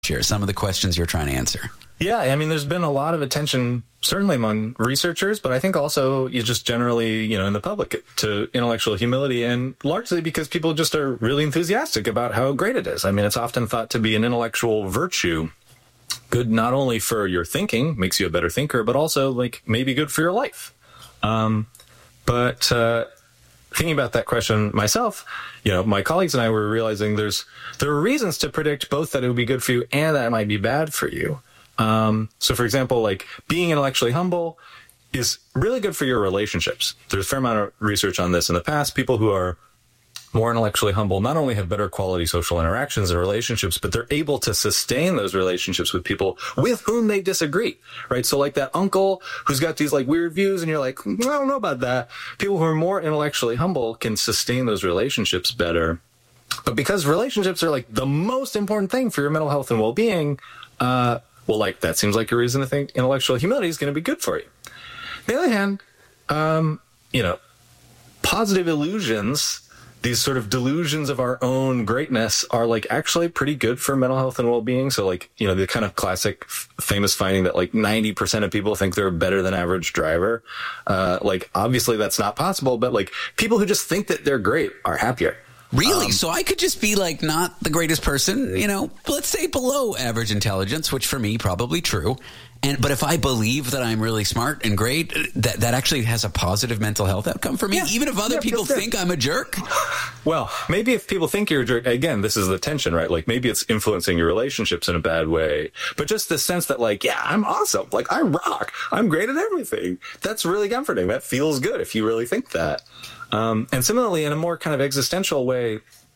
here, some of the questions you're trying to answer. Yeah, I mean, there's been a lot of attention, certainly among researchers, but I think also you just generally, in the public to intellectual humility, and largely because people just are really enthusiastic about how great it is. I mean, it's often thought to be an intellectual virtue, good not only for your thinking, makes you a better thinker, but also maybe good for your life. But thinking about that question myself, my colleagues and I were realizing there are reasons to predict both that it would be good for you and that it might be bad for you. So for example, being intellectually humble is really good for your relationships. There's a fair amount of research on this in the past. People who are more intellectually humble not only have better quality social interactions and relationships, but they're able to sustain those relationships with people with whom they disagree, right? So that uncle who's got these weird views and you're like, I don't know about that. People who are more intellectually humble can sustain those relationships better. But because relationships are the most important thing for your mental health and well-being, that seems like a reason to think intellectual humility is going to be good for you. On the other hand, positive illusions, these sort of delusions of our own greatness are actually pretty good for mental health and well-being. So the kind of classic famous finding that 90% of people think they're a better than average driver. Obviously that's not possible, but people who just think that they're great are happier. Really? So I could just be not the greatest person, let's say below average intelligence, which for me probably true. But if I believe that I'm really smart and great, that actually has a positive mental health outcome for me, even if other people think I'm a jerk. Well, maybe if people think you're a jerk, again, this is the tension, right? Maybe it's influencing your relationships in a bad way, but just the sense that I'm awesome. I rock. I'm great at everything. That's really comforting. That feels good if you really think that. And similarly, in a more kind of existential way,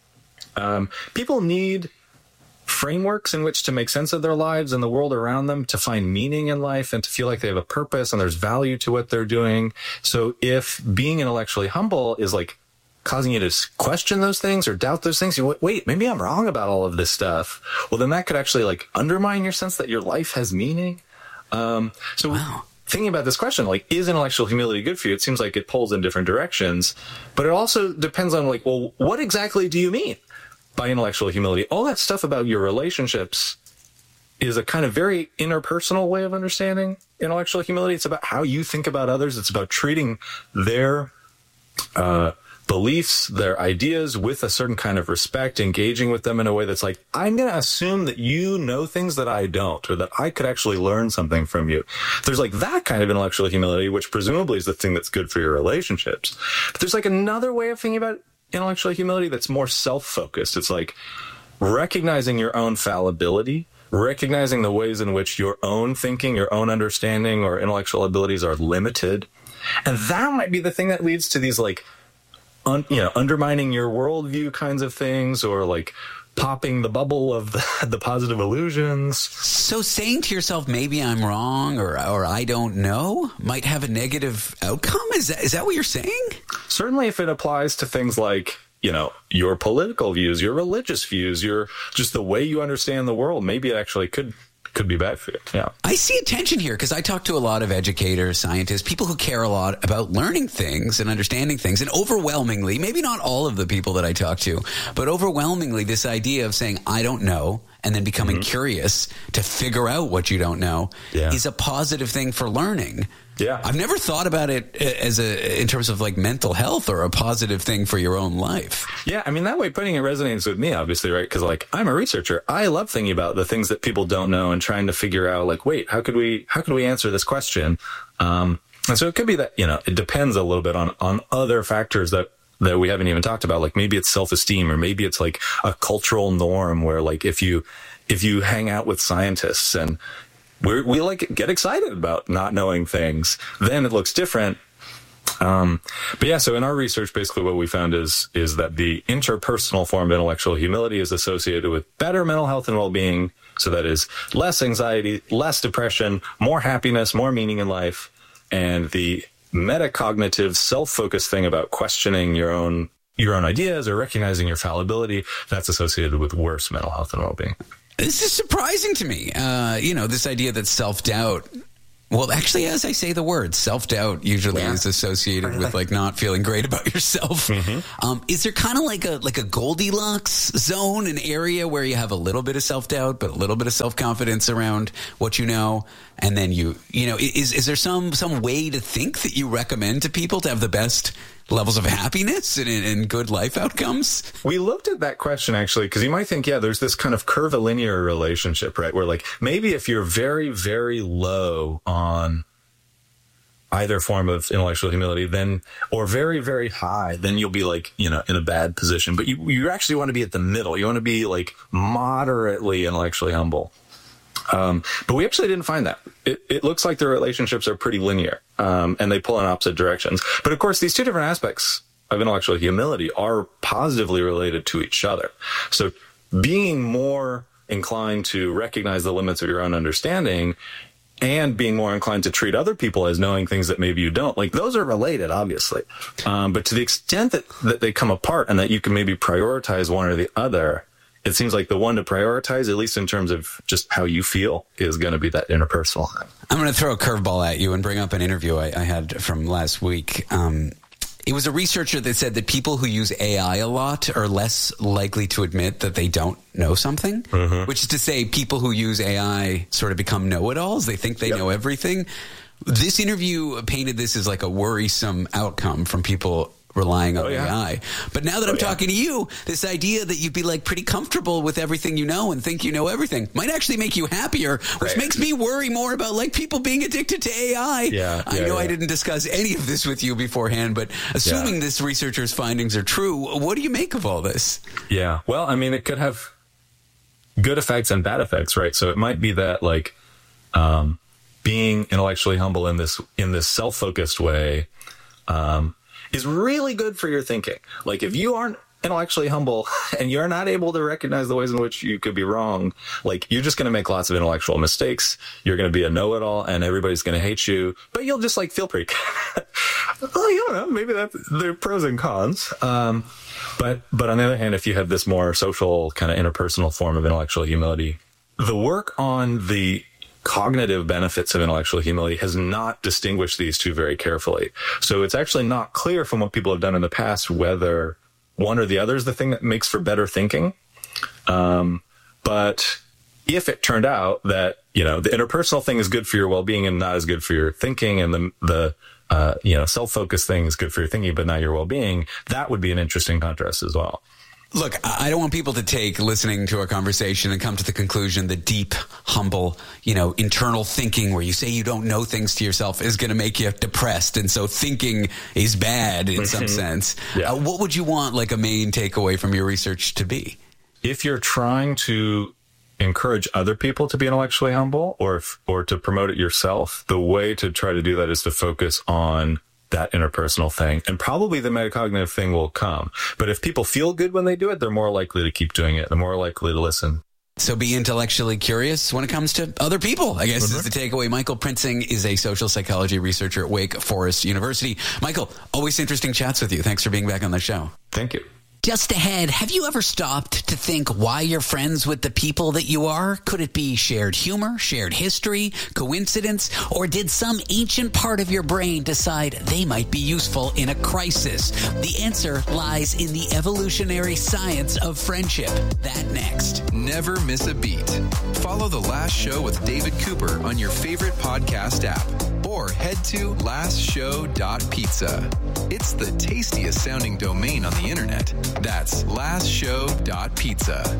people need frameworks in which to make sense of their lives and the world around them, to find meaning in life and to feel like they have a purpose and there's value to what they're doing. So if being intellectually humble is causing you to question those things or doubt those things, wait, maybe I'm wrong about all of this stuff. Well, then that could actually undermine your sense that your life has meaning. Thinking about this question, is intellectual humility good for you? It seems like it pulls in different directions, but it also depends on what exactly do you mean by intellectual humility? All that stuff about your relationships is a kind of very interpersonal way of understanding intellectual humility. It's about how you think about others. It's about treating their beliefs, their ideas with a certain kind of respect, engaging with them in a way that's I'm going to assume that you know things that I don't, or that I could actually learn something from you. There's that kind of intellectual humility, which presumably is the thing that's good for your relationships. But there's another way of thinking about intellectual humility that's more self-focused. It's recognizing your own fallibility, recognizing the ways in which your own thinking, your own understanding, or intellectual abilities are limited. And that might be the thing that leads to these undermining your worldview kinds of things, or popping the bubble of the positive illusions. So saying to yourself, maybe I'm wrong, or I don't know, might have a negative outcome? Is that what you're saying? Certainly if it applies to things your political views, your religious views, your just the way you understand the world, maybe it actually could be bad for you. Yeah. I see a tension here because I talk to a lot of educators, scientists, people who care a lot about learning things and understanding things. And overwhelmingly, maybe not all of the people that I talk to, but overwhelmingly this idea of saying, I don't know, and then becoming curious to figure out what you don't know is a positive thing for learning. Yeah. I've never thought about it in terms of mental health or a positive thing for your own life. Yeah. I mean, that way putting it resonates with me, obviously, right? Because I'm a researcher. I love thinking about the things that people don't know and trying to figure out wait, how could we answer this question? And so it could be that, it depends a little bit on other factors that we haven't even talked about. Maybe it's self-esteem, or maybe it's a cultural norm where if you hang out with scientists and we get excited about not knowing things, then it looks different. But yeah, so in our research, basically what we found is that the interpersonal form of intellectual humility is associated with better mental health and well-being. So that is less anxiety, less depression, more happiness, more meaning in life. And the metacognitive self-focused thing about questioning your own ideas or recognizing your fallibility, that's associated with worse mental health and well-being. This is surprising to me. This idea that self-doubt Well, actually, as I say the word, self-doubt usually is associated with like not feeling great about yourself. Is there kind of like a Goldilocks zone, an area where you have a little bit of self-doubt, but a little bit of self-confidence around what you know? And then you know, is there some way to think that you recommend to people to have the best levels of happiness and good life outcomes? We looked at that question, actually, because you might think, there's this kind of curvilinear relationship, right? Where like maybe if you're very, very low on either form of intellectual humility, then, or very, very high, then you'll be like, in a bad position. But you actually want to be at the middle. You want to be like moderately intellectually humble. But we actually didn't find that. It looks like the relationships are pretty linear, and they pull in opposite directions. But of course, these two different aspects of intellectual humility are positively related to each other. So being more inclined to recognize the limits of your own understanding and being more inclined to treat other people as knowing things that maybe you don't, like those are related, obviously. But to the extent that they come apart and that you can maybe prioritize one or the other, it seems like the one to prioritize, at least in terms of just how you feel, is going to be that interpersonal thing. I'm going to throw a curveball at you and bring up an interview I had from last week. It was a researcher that said that people who use AI a lot are less likely to admit that they don't know something, which is to say people who use AI sort of become know-it-alls. They think they know everything. This interview painted this as like a worrisome outcome from people relying on AI. But now that I'm talking to you, this idea that you'd be like pretty comfortable with everything you know and think you know everything might actually make you happier, which makes me worry more about like people being addicted to AI. I know I didn't discuss any of this with you beforehand, but assuming this researcher's findings are true, what do you make of all this? Yeah. Well, I mean, it could have good effects and bad effects, right? So it might be that like being intellectually humble in this self-focused way is really good for your thinking. Like if you aren't intellectually humble and you're not able to recognize the ways in which you could be wrong, like you're just going to make lots of intellectual mistakes. You're going to be a know-it-all and everybody's going to hate you, but you'll just like feel pretty well, you don't know, maybe there are pros and cons. But on the other hand, if you have this more social kind of interpersonal form of intellectual humility, the work on the cognitive benefits of intellectual humility has not distinguished these two very carefully. So it's actually not clear from what people have done in the past whether one or the other is the thing that makes for better thinking. But if it turned out that, the interpersonal thing is good for your well-being and not as good for your thinking, and the self-focused thing is good for your thinking but not your well-being, that would be an interesting contrast as well. Look, I don't want people to take listening to our conversation and come to the conclusion that deep, humble, internal thinking where you say you don't know things to yourself is going to make you depressed. And so thinking is bad in some sense. What would you want like a main takeaway from your research to be? If you're trying to encourage other people to be intellectually humble or to promote it yourself, the way to try to do that is to focus on that interpersonal thing, and probably the metacognitive thing will come. But if people feel good when they do it, they're more likely to keep doing it. They're more likely to listen. So be intellectually curious when it comes to other people, I guess is the takeaway. Michael Prinzing is a social psychology researcher at Wake Forest University. Michael, always interesting chats with you. Thanks for being back on the show. Thank you. Just ahead, have you ever stopped to think why you're friends with the people that you are? Could it be shared humor, shared history, coincidence, or did some ancient part of your brain decide they might be useful in a crisis? The answer lies in the evolutionary science of friendship. That next. Never miss a beat. Follow The Last Show with David Cooper on your favorite podcast app, or head to lastshow.pizza. It's the tastiest sounding domain on the internet. That's lastshow.pizza.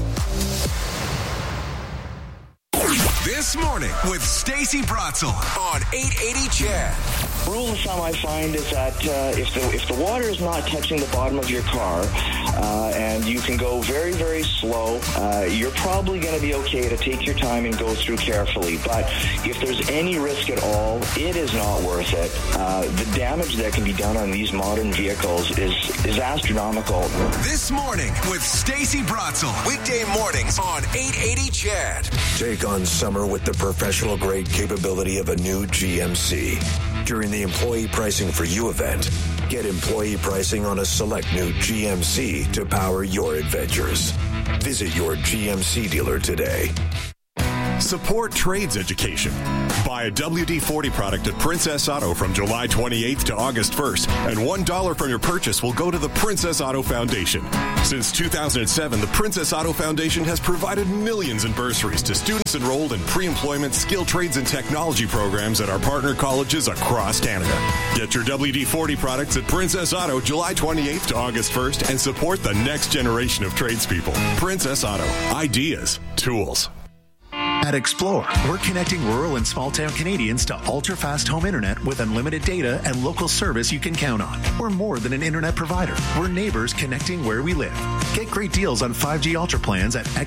This morning with Stacey Bratzel on 880 CHED. Rule of thumb I find is that if the water is not touching the bottom of your car and you can go very, very slow, you're probably going to be okay to take your time and go through carefully. But if there's any risk at all, it is not worth it. The damage that can be done on these modern vehicles is astronomical. This morning with Stacey Bratzel. Weekday mornings on 880 CHED. Take on summer with the professional-grade capability of a new GMC. During the Employee Pricing for You event, get employee pricing on a select new GMC to power your adventures. Visit your GMC dealer today. Support trades education. Buy a WD-40 product at Princess Auto from July 28th to August 1st, and $1 from your purchase will go to the Princess Auto Foundation. Since 2007, the Princess Auto Foundation has provided millions in bursaries to students enrolled in pre-employment, skill trades, and technology programs at our partner colleges across Canada. Get your WD-40 products at Princess Auto July 28th to August 1st and support the next generation of tradespeople. Princess Auto. Ideas. Tools. At Explore, we're connecting rural and small-town Canadians to ultra-fast home internet with unlimited data and local service you can count on. We're more than an internet provider. We're neighbors connecting where we live. Get great deals on 5G Ultra plans at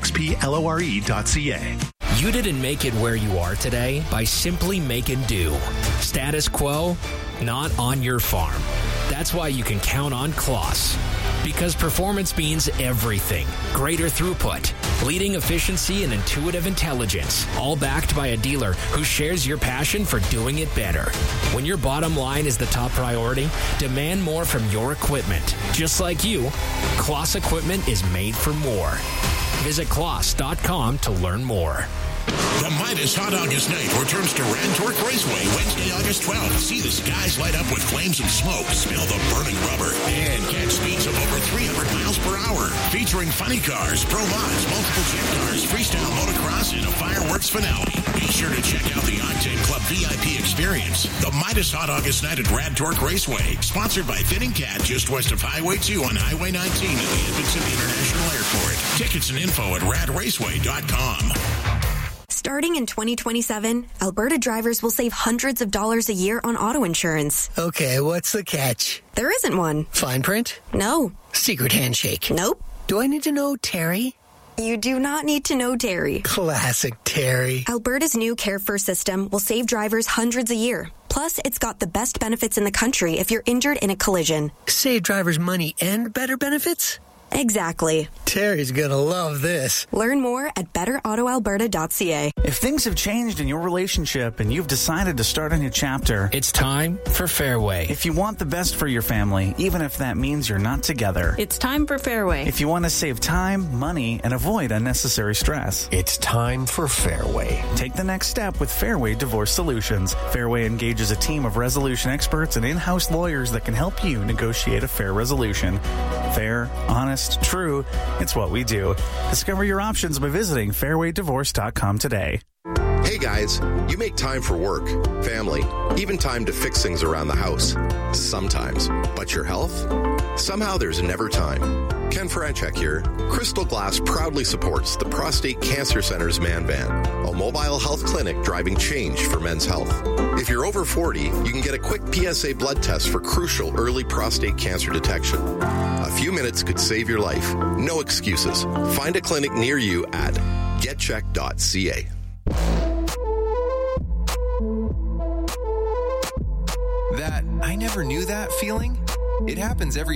xplore.ca. You didn't make it where you are today by simply making do. Status quo, not on your farm. That's why you can count on Kloss. Because performance means everything. Greater throughput, leading efficiency, and intuitive intelligence. All backed by a dealer who shares your passion for doing it better. When your bottom line is the top priority, demand more from your equipment. Just like you, Kloss equipment is made for more. Visit Kloss.com to learn more. The Midas Hot August Night returns to Rantork Raceway Wednesday, August 12th. See the skies light up with flames and smoke, smell the burning rubber, and catch speeds of over 300 miles per hour. Featuring funny cars, pro mods, multiple jet cars, freestyle motocross, and a fireworks finale. Be sure to check out the Octane Club VIP experience. The Midas Hot August Night at Rantork Raceway, sponsored by Thinning Cat, just west of Highway 2 on Highway 19 at the Edmonton International Airport. Tickets and info at radraceway.com. Starting in 2027, Alberta drivers will save hundreds of dollars a year on auto insurance. Okay, what's the catch? There isn't one. Fine print? No. Secret handshake? Nope. Do I need to know Terry? You do not need to know Terry. Classic Terry. Alberta's new Care First system will save drivers hundreds a year. Plus, it's got the best benefits in the country if you're injured in a collision. Save drivers money and better benefits? Exactly. Terry's gonna love this. Learn more at betterautoalberta.ca. If things have changed in your relationship and you've decided to start a new chapter, it's time for Fairway. If you want the best for your family, even if that means you're not together, it's time for Fairway. If you want to save time, money, and avoid unnecessary stress, it's time for Fairway. Take the next step with Fairway Divorce Solutions. Fairway engages a team of resolution experts and in-house lawyers that can help you negotiate a fair resolution. Fair, honest, true, it's what we do. Discover your options by visiting fairwaydivorce.com today. Hey guys, you make time for work, family, even time to fix things around the house. Sometimes. But your health? Somehow there's never time. Ken Franchek here. Crystal Glass proudly supports the Prostate Cancer Center's Man Van, a mobile health clinic driving change for men's health. If you're over 40, you can get a quick PSA blood test for crucial early prostate cancer detection. A few minutes could save your life. No excuses. Find a clinic near you at getcheck.ca. That I never knew that feeling? It happens every